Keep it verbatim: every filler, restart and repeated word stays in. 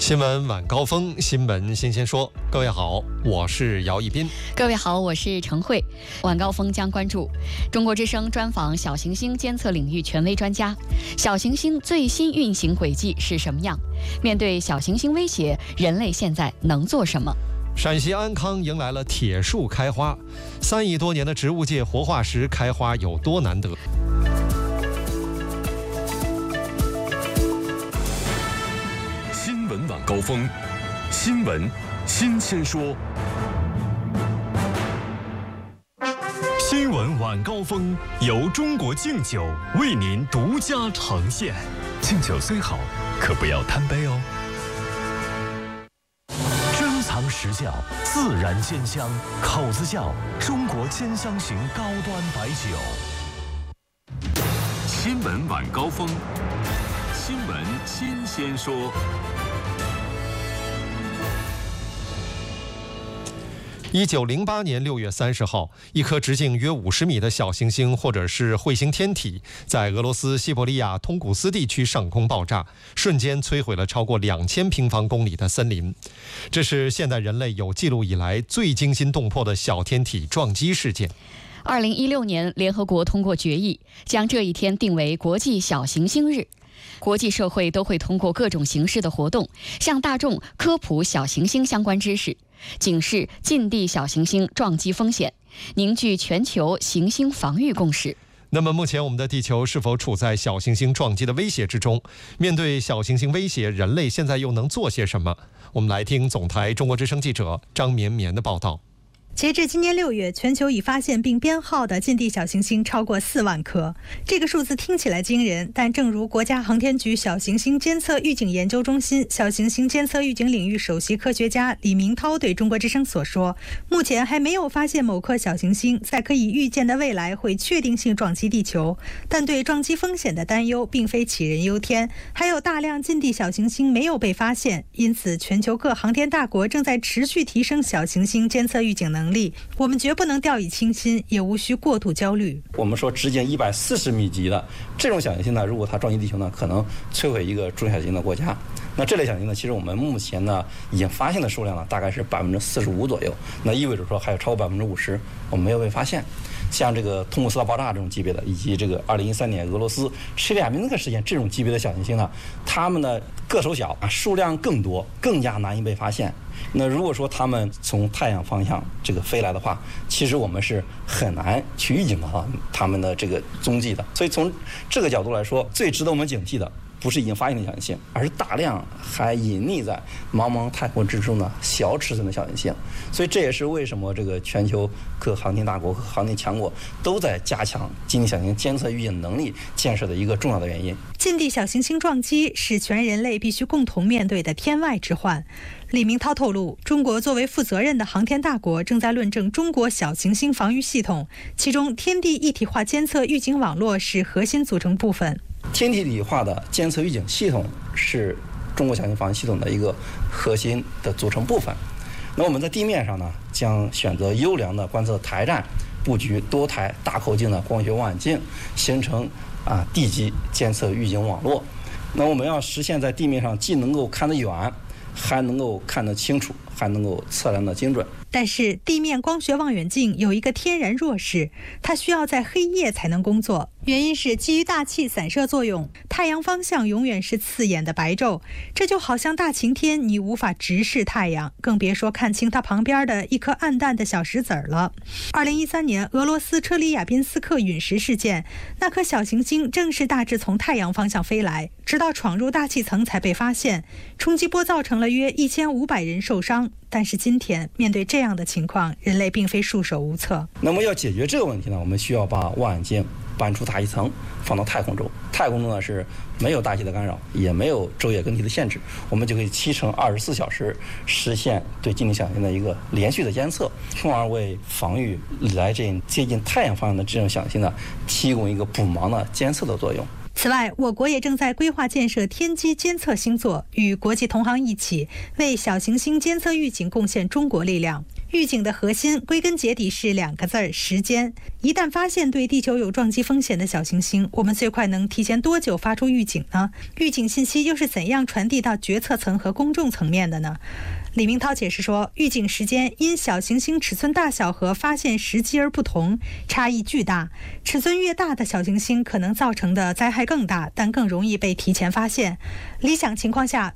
新闻晚高峰，新闻新鲜说。各位好，我是姚一斌。 各位好，我是程慧。晚高峰将关注中国之声专访小行星监测领域权威专家，小行星最新运行轨迹是什么样？面对小行星威胁，人类现在能做什么？ 陕西安康迎来了铁树开花，三亿多年的植物界活化石开花有多难得？ 新闻晚高峰，新闻新鲜说。新闻晚高峰由中国敬酒为您独家呈现。敬酒虽好，可不要贪杯哦。珍藏实窖，自然鲜香，口子窖，中国兼香型高端白酒。新闻晚高峰，新闻新鲜说。 一九零八年六月三十号，一颗直径约五十米的小行星或者是彗星天体，在俄罗斯西伯利亚通古斯地区上空爆炸，瞬间摧毁了超过两千平方公里的森林。这是现代人类有记录以来最惊心动魄的小天体撞击事件。 二零一六年，联合国通过决议，将这一天定为国际小行星日。国际社会都会通过各种形式的活动，向大众科普小行星相关知识，警示近地小行星撞击风险，凝聚全球行星防御共识。 那么目前我们的地球是否处在小行星撞击的威胁之中？面对小行星威胁，人类现在又能做些什么？我们来听总台中国之声记者张绵绵的报道。 截至今年六月，全球已发现并编号的近地小行星超过四万颗。这个数字听起来惊人，但正如国家航天局小行星监测预警研究中心小行星监测预警领域首席科学家李明涛对中国之声所说，目前还没有发现某颗小行星在可以预见的未来会确定性撞击地球，但对撞击风险的担忧并非杞人忧天，还有大量近地小行星没有被发现，因此全球各航天大国正在持续提升小行星监测预警能力。能力，我们绝不能掉以轻心，也无需过度焦虑。 我们说直径一百四十米级的这种小行星呢，如果它撞击地球呢，可能摧毁一个中小型的国家。那这类小行星呢，其实我们目前呢已经发现的数量呢，大概是百分之四十五左右。那意味着说还有超过百分之五十我们没有被发现。像这个通古斯大爆炸这种级别的，以及这个二零一三年俄罗斯切里亚宾斯克事件这种级别的小行星呢，它们的个头小啊，数量更多，更加难以被发现。那如果说它们从太阳方向这个飞来的话，其实我们是很难去预警到它们的这个踪迹的。所以从这个角度来说，最值得我们警惕的不是已经发现的小行星，而是大量还隐匿在茫茫太空之中的小尺寸的小行星。所以这也是为什么这个全球各航天大国和航天强国都在加强近地小行星监测预警能力建设的一个重要的原因。 近地小行星撞击是全人类必须共同面对的天外之患。李明涛透露，中国作为负责任的航天大国，正在论证中国小行星防御系统，其中天地一体化监测预警网络是核心组成部分。 天体一体化的监测预警系统是中国小行星防御系统的一个核心的组成部分。那我们在地面上呢，将选择优良的观测台站，布局多台大口径的光学望远镜，形成啊地基监测预警网络。那我们要实现在地面上既能够看得远，还能够看得清楚，还能够测量得精准。 但是地面光学望远镜有一个天然弱势，它需要在黑夜才能工作，原因是基于大气散射作用，太阳方向永远是刺眼的白昼，这就好像大晴天你无法直视太阳，更别说看清它旁边的一颗暗淡的小石子儿了。二零一三年俄罗斯车里亚宾斯克陨石事件，那颗小行星正是大致从太阳方向飞来，直到闯入大气层才被发现，冲击波造成了约一千五百人受伤。但是今天面对这样的情况，人类并非束手无策。 那么要解决这个问题呢，我们需要把望远镜搬出大气层，放到太空中。太空中呢是没有大气的干扰，也没有昼夜更替的限制，我们就可以七乘二十四小时实现对近地小行星的一个连续的监测，从而为防御来这接近太阳方向的这种小行星呢提供一个补盲的监测的作用。 此外，我国也正在规划建设天基监测星座，与国际同行一起为小行星监测预警贡献中国力量。 预警的核心归根结底是两个字儿：时间。一旦发现对地球有撞击风险的小行星，我们最快能提前多久发出预警呢？预警信息又是怎样传递到决策层和公众层面的呢？李明涛解释说，预警时间因小行星尺寸大小和发现时机而不同，差异巨大。尺寸越大的小行星可能造成的灾害更大，但更容易被提前发现。理想情况下，